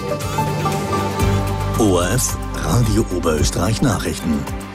ORF Radio Oberösterreich Nachrichten.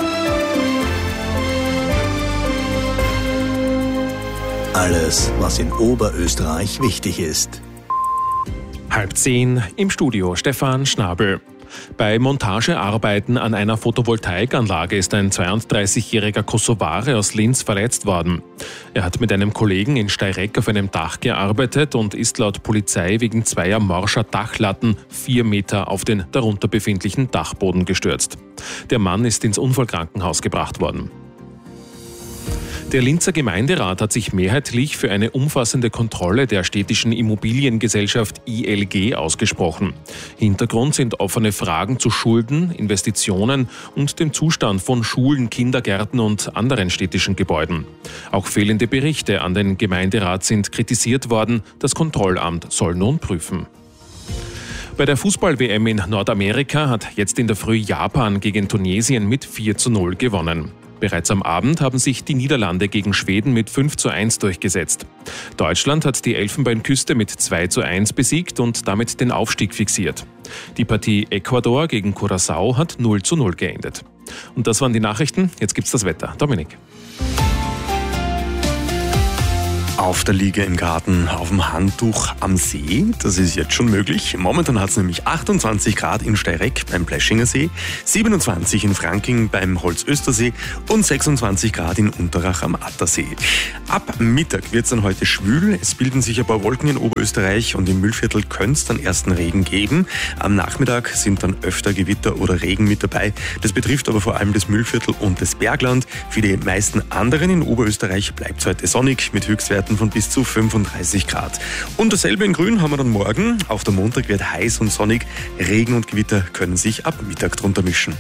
Alles, was in Oberösterreich wichtig ist. 9:30 im Studio Stefan Schnabel. Bei Montagearbeiten an einer Photovoltaikanlage ist ein 32-jähriger Kosovare aus Linz verletzt worden. Er hat mit einem Kollegen in Steyregg auf einem Dach gearbeitet und ist laut Polizei wegen zweier morscher Dachlatten 4 Meter auf den darunter befindlichen Dachboden gestürzt. Der Mann ist ins Unfallkrankenhaus gebracht worden. Der Linzer Gemeinderat hat sich mehrheitlich für eine umfassende Kontrolle der städtischen Immobiliengesellschaft ILG ausgesprochen. Hintergrund sind offene Fragen zu Schulden, Investitionen und dem Zustand von Schulen, Kindergärten und anderen städtischen Gebäuden. Auch fehlende Berichte an den Gemeinderat sind kritisiert worden. Das Kontrollamt soll nun prüfen. Bei der Fußball-WM in Nordamerika hat jetzt in der Früh Japan gegen Tunesien mit 4:0 gewonnen. Bereits am Abend haben sich die Niederlande gegen Schweden mit 5:1 durchgesetzt. Deutschland hat die Elfenbeinküste mit 2:1 besiegt und damit den Aufstieg fixiert. Die Partie Ecuador gegen Curaçao hat 0:0 geendet. Und das waren die Nachrichten. Jetzt gibt's das Wetter. Dominik. Auf der Liege im Garten, auf dem Handtuch am See, das ist jetzt schon möglich. Momentan hat es nämlich 28 Grad in Steyregg beim Pleschinger See, 27 in Franking beim Holzöstersee und 26 Grad in Unterach am Attersee. Ab Mittag wird es dann heute schwül, es bilden sich ein paar Wolken in Oberösterreich und im Mühlviertel könnte es dann ersten Regen geben. Am Nachmittag sind dann öfter Gewitter oder Regen mit dabei. Das betrifft aber vor allem das Mühlviertel und das Bergland. Für die meisten anderen in Oberösterreich bleibt es heute sonnig mit Höchstwerten von bis zu 35 Grad. Und dasselbe in Grün haben wir dann morgen. Auf der Montag wird heiß und sonnig. Regen und Gewitter können sich ab Mittag drunter mischen.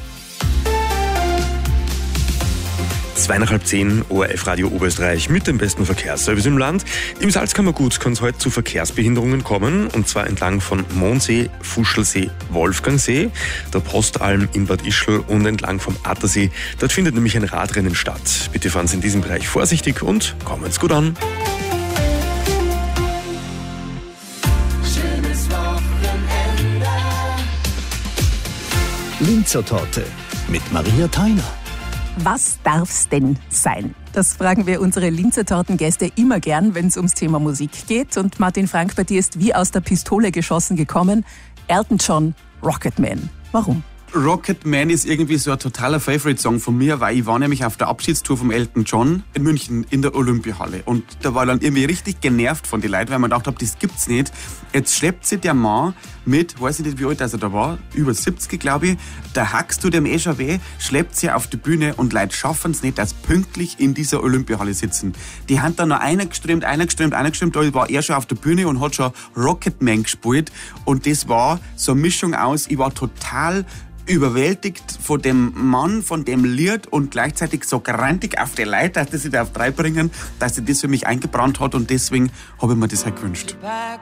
9:30 ORF Radio Oberösterreich mit dem besten Verkehrsservice im Land. Im Salzkammergut kann es heute zu Verkehrsbehinderungen kommen, und zwar entlang von Mondsee, Fuschlsee, Wolfgangsee, der Postalm in Bad Ischl und entlang vom Attersee. Dort findet nämlich ein Radrennen statt. Bitte fahren Sie in diesem Bereich vorsichtig und kommen Sie gut an. Linzer Torte mit Maria Theiner. Was darf's denn sein? Das fragen wir unsere Linzer Tortengäste immer gern, wenn es ums Thema Musik geht. Und Martin Frank, bei dir ist wie aus der Pistole geschossen gekommen: Elton John, Rocketman. Warum? Rocketman ist irgendwie so ein totaler Favorite-Song von mir, weil ich war nämlich auf der Abschiedstour vom Elton John in München in der Olympiahalle. Und da war ich dann irgendwie richtig genervt von den Leuten, weil man gedacht hat, das gibt's nicht. Jetzt schleppt sich der Mann mit, weiß ich nicht, wie alt er da war, über 70, glaube ich, da hackst du dem schon weh, schleppt sie auf die Bühne und Leute schaffen es nicht, dass pünktlich in dieser Olympiahalle sitzen. Die haben dann noch eingeströmt, da war er schon auf der Bühne und hat schon Rocketman gespielt. Und das war so eine Mischung aus, ich war total überwältigt von dem Mann, von dem Lied und gleichzeitig so grantig auf die Leute, dass sie das auf 3 bringen, dass sie das für mich eingebrannt hat, und deswegen habe ich mir das halt gewünscht. Back